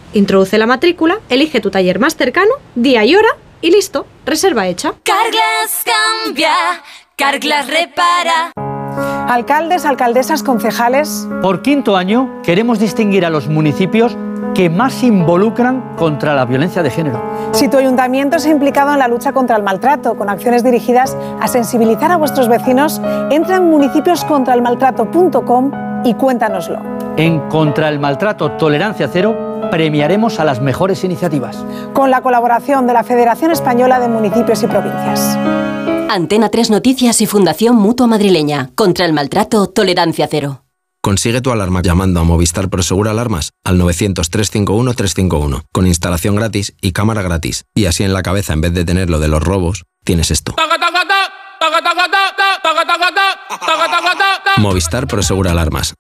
Introduce la matrícula, elige tu taller más cercano, día y hora y listo, reserva hecha. Carglass cambia, Carglass repara. Alcaldes, alcaldesas, concejales. Por quinto año queremos distinguir a los municipios que más se involucran contra la violencia de género. Si tu ayuntamiento se ha implicado en la lucha contra el maltrato, con acciones dirigidas a sensibilizar a vuestros vecinos, entra en municipioscontraelmaltrato.com y cuéntanoslo. En Contra el Maltrato Tolerancia Cero premiaremos a las mejores iniciativas. Con la colaboración de la Federación Española de Municipios y Provincias. Antena 3 Noticias y Fundación Mutua Madrileña. Contra el Maltrato Tolerancia Cero. Consigue tu alarma llamando a Movistar Prosegur Alarmas al 900-351-351, con instalación gratis y cámara gratis. Y así en la cabeza, en vez de tener lo de los robos, tienes esto. Movistar Prosegur Alarmas.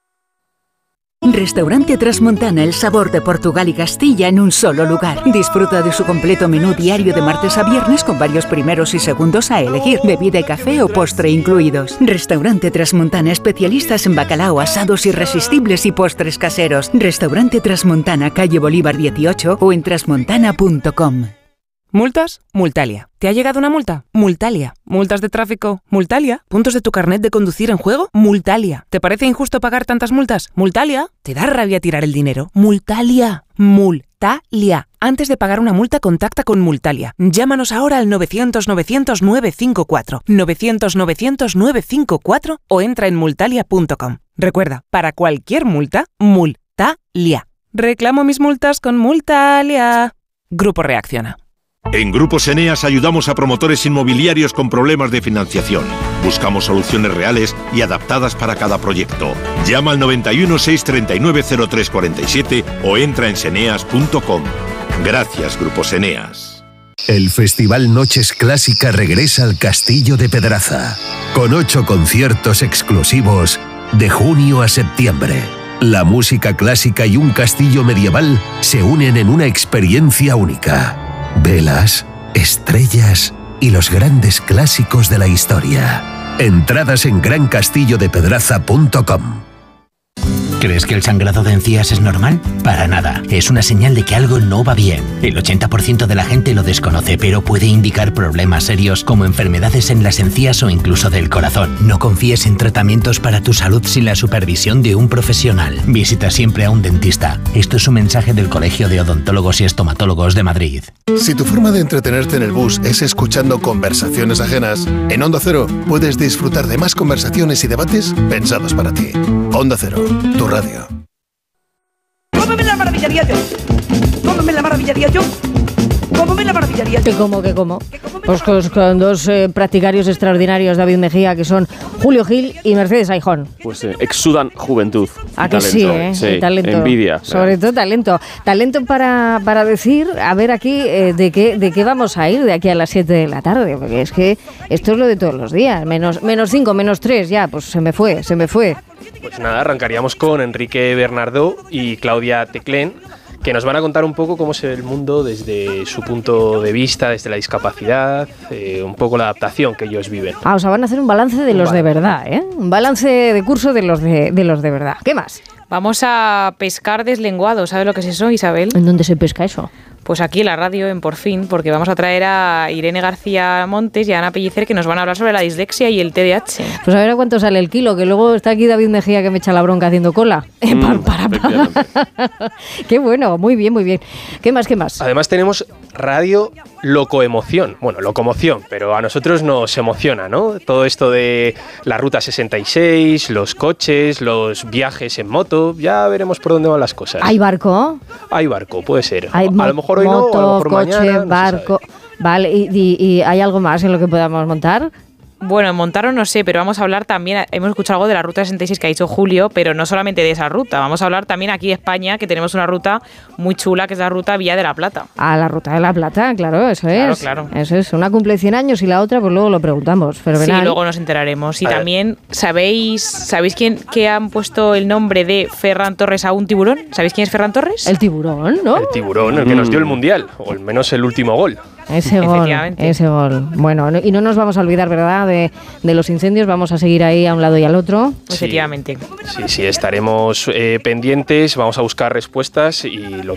Restaurante Trasmontana, el sabor de Portugal y Castilla en un solo lugar. Disfruta de su completo menú diario de martes a viernes con varios primeros y segundos a elegir, bebida y café o postre incluidos. Restaurante Trasmontana, especialistas en bacalao, asados irresistibles y postres caseros. Restaurante Trasmontana, calle Bolívar 18 o en trasmontana.com. ¿Multas? Multalia. ¿Te ha llegado una multa? Multalia. ¿Multas de tráfico? Multalia. ¿Puntos de tu carnet de conducir en juego? Multalia. ¿Te parece injusto pagar tantas multas? Multalia. ¿Te da rabia tirar el dinero? Multalia. Multalia. Antes de pagar una multa, contacta con Multalia. Llámanos ahora al 900-900-954. 900-900-954 o entra en multalia.com. Recuerda, para cualquier multa, Multalia. Reclamo mis multas con Multalia. Grupo Reacciona. En Grupos Eneas ayudamos a promotores inmobiliarios con problemas de financiación. Buscamos soluciones reales y adaptadas para cada proyecto. Llama al 91 639 0347 o entra en seneas.com. Gracias, Grupos Eneas. El Festival Noches Clásica regresa al Castillo de Pedraza, con 8 conciertos exclusivos de junio a septiembre. La música clásica y un castillo medieval se unen en una experiencia única. Velas, estrellas y los grandes clásicos de la historia. Entradas en grancastillodepedraza.com. ¿Crees que el sangrado de encías es normal? Para nada. Es una señal de que algo no va bien. El 80% de la gente lo desconoce, pero puede indicar problemas serios como enfermedades en las encías o incluso del corazón. No confíes en tratamientos para tu salud sin la supervisión de un profesional. Visita siempre a un dentista. Esto es un mensaje del Colegio de Odontólogos y Estomatólogos de Madrid. Si tu forma de entretenerte en el bus es escuchando conversaciones ajenas, en Onda Cero puedes disfrutar de más conversaciones y debates pensados para ti. Onda Cero, tu radio. ¡Cómeme la maravillaría yo! ¡Cómeme la maravillaría yo! ¿Cómo la maravillaría? ¿Qué cómo? Pues con dos practicarios extraordinarios, David Mejía, que son Julio Gil y Mercedes Aijón. Pues exudan juventud. ¿A que sí, sí, talento. Envidia. Sobre todo talento. Talento para decir, a ver aquí, de qué vamos a ir de aquí a las 7 de la tarde, porque es que esto es lo de todos los días. Menos 5, menos 3, ya, pues se me fue. Pues nada, arrancaríamos con Enrique Bernardó y Claudia Teclén, que nos van a contar un poco cómo es el mundo desde su punto de vista, desde la discapacidad, un poco la adaptación que ellos viven. O sea, van a hacer un balance de los de verdad, ¿eh? Un balance de curso de los de verdad. ¿Qué más? Vamos a pescar deslenguado. ¿Sabes lo que es eso, Isabel? ¿En dónde se pesca eso? Pues aquí en la radio, en Por Fin, porque vamos a traer a Irene García Montes y a Ana Pellicer, que nos van a hablar sobre la dislexia y el TDAH. Pues a ver a cuánto sale el kilo, que luego está aquí David Mejía que me echa la bronca haciendo cola. Qué bueno, muy bien. ¿Qué más? Además tenemos radio locoemoción. Bueno, locomoción, pero a nosotros nos emociona, ¿no? Todo esto de la Ruta 66, los coches, los viajes en moto, ya veremos por dónde van las cosas. ¿Hay barco? Hay barco, puede ser. A lo mejor hoy moto, no, a lo mejor coche, mañana, barco. Vale, ¿y hay algo más en lo que podamos montar? Bueno, montaron no sé, pero vamos a hablar también, hemos escuchado algo de la Ruta 66 que ha dicho Julio, pero no solamente de esa ruta, vamos a hablar también aquí en España, que tenemos una ruta muy chula, que es la Ruta Vía de la Plata. La Ruta de la Plata, claro, eso es. Claro. Eso es, una cumple 100 años y la otra, pues luego lo preguntamos. Fenomenal. Sí, luego nos enteraremos. Y también, ¿sabéis que han puesto el nombre de Ferran Torres a un tiburón? ¿Sabéis quién es Ferran Torres? El tiburón, ¿no? El tiburón, el que nos dio el Mundial, o al menos el último gol. Ese gol. Bueno, y no nos vamos a olvidar, ¿verdad?, de los incendios. Vamos a seguir ahí a un lado y al otro. Sí. Efectivamente. Sí, estaremos pendientes, vamos a buscar respuestas y lo